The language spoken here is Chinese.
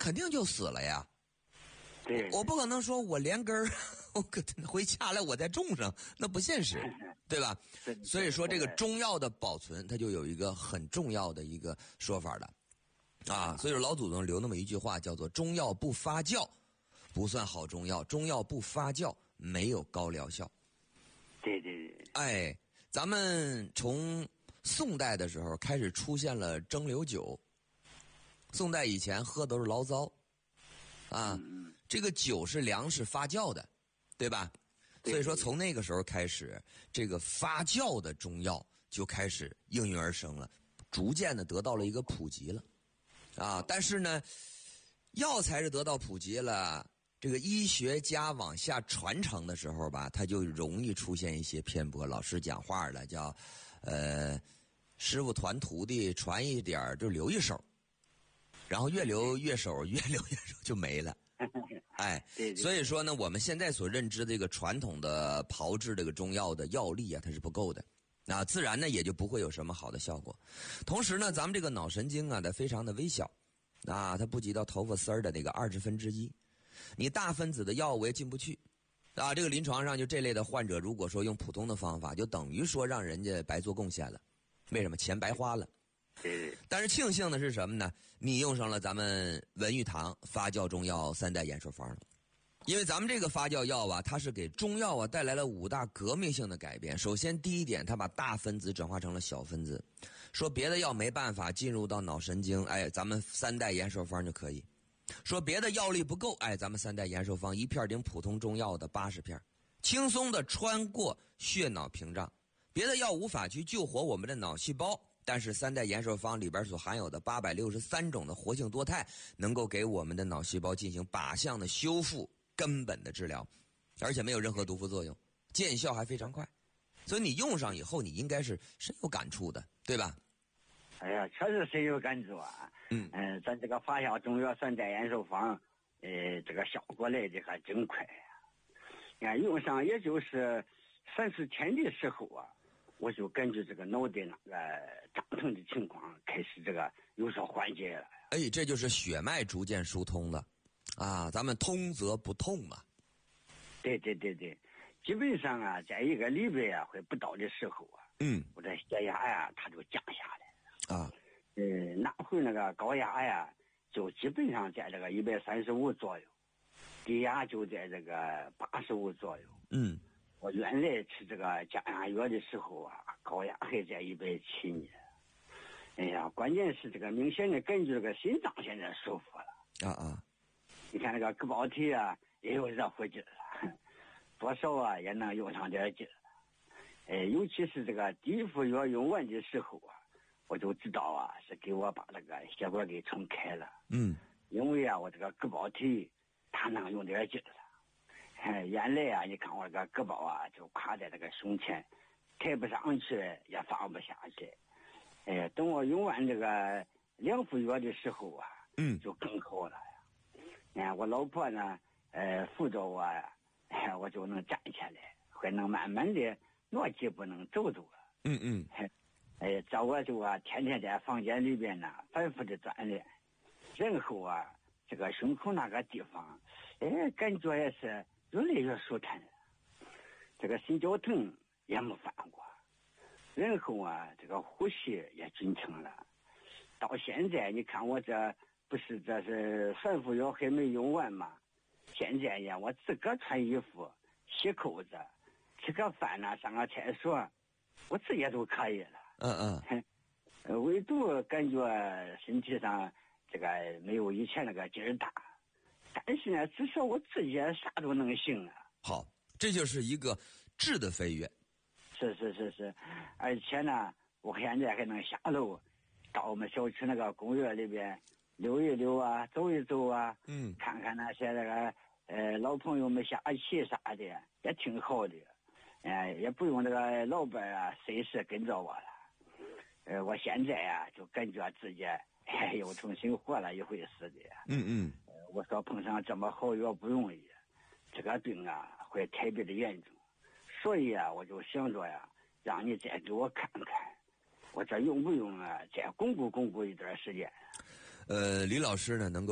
肯定就死了呀。 对， 我不可能说我连根儿我回家来我再种上，那不现实，对吧？所以说这个中药的保存，它就有一个很重要的一个说法的啊。所以说老祖宗留那么一句话，叫做中药不发酵不算好中药，中药不发酵没有高疗效。 对对对。 哎，咱们从宋代的时候开始出现了蒸馏酒。宋代以前喝都是醪糟啊，这个酒是粮食发酵的，对吧？所以说从那个时候开始，这个发酵的中药就开始应运而生了，逐渐的得到了一个普及了啊。但是呢，药材是得到普及了，这个医学家往下传承的时候吧，它就容易出现一些偏颇。老师讲话了，叫师傅传徒弟，传一点就留一手，然后越留越手，越留越手就没了。哎，所以说呢，我们现在所认知的这个传统的炮制这个中药的药力啊，它是不够的，啊，自然呢也就不会有什么好的效果。同时呢，咱们这个脑神经啊，它非常的微小，啊，它不及到头发丝儿的那个1/20，你大分子的药物也进不去，啊，这个临床上就这类的患者，如果说用普通的方法，就等于说让人家白做贡献了，为什么？钱白花了。但是庆幸的是什么呢？你用上了咱们文玉堂发酵中药3代延寿方了。因为咱们这个发酵药啊，它是给中药啊带来了5大革命性的改变。首先第一点，它把大分子转化成了小分子，说别的药没办法进入到脑神经，哎，咱们3代延寿方就可以。说别的药力不够，哎，咱们3代延寿方一片顶普通中药的80片，轻松的穿过血脑屏障。别的药无法去救活我们的脑细胞，但是3代延寿方里边所含有的863种的活性多肽，能够给我们的脑细胞进行靶向的修复，根本的治疗，而且没有任何毒副作用，见效还非常快。所以你用上以后，你应该是深有感触的，对吧？ 哎呀，确实深有感触啊。咱这个发酵中药3代延寿方，这个效果来的还真快呀。你看用上也就是3-4天的时候啊，我就感觉这个脑袋那个胀疼的情况开始这个有所缓解了。 哎，这就是血脉逐渐疏通了，啊，咱们通则不痛嘛。 对，基本上啊，在1个礼拜啊，会不到的时候啊，我这血压呀，它就降下来了啊。那会那个高压呀，就基本上在这个135左右，低压就在这个85左右。我原来吃这个降压药的时候啊，高压还在170呢。哎呀，关键是这个明显的感觉这个心脏现在舒服了。你看那个割包体啊，也有热乎劲了，多少啊也能用上点劲了。尤其是这个低副药用完的时候啊，我就知道啊，是给我把那个血管给冲开了。因为啊，我这个割包体它能用点劲了。原来啊，你看我这个割包啊，就卡在这个胸前，抬不上去也放不下去。等我用完这个2副药的时候啊，就更好了呀。我老婆呢，扶着我呀，我就能站起来，还能慢慢的挪几步能走走了。这我就啊，天天在房间里边呢，反复的锻炼，然后啊，这个胸口那个地方，感觉也是越来越舒坦了，这个心绞疼也没犯过，然后啊，这个呼吸也均称了。到现在你看我这不是这是3副药还没用完吗？现在呀，我自个穿衣服、洗扣子、吃个饭呢，上个厕所，我自己都可以了。唯独感觉身体上这个没有以前那个劲儿大，但是呢，至少我自己啥都能行啊。 好，这就是一个质的飞跃。 是，而且呢，我现在还能下楼到我们小区那个公园里边溜一溜啊，走一走啊，看看那些那个老朋友们下棋啥的，也挺好的。也不用这个老伴啊随时跟着我了。我现在啊就感觉自己又重新活了一回似的。我说碰上这么好药不容易，这个病啊会特别的严重，所以啊我就想着呀，让你再给我看看，我这用不用啊再巩固一段时间。 李老师呢能够